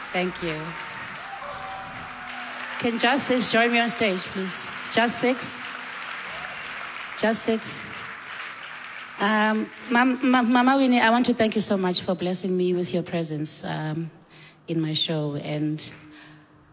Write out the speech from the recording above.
Thank you. Can Just Six join me on stage, please? Just Six? Just Six? Mama Winnie, I want to thank you so much for blessing me with your presence in my show. And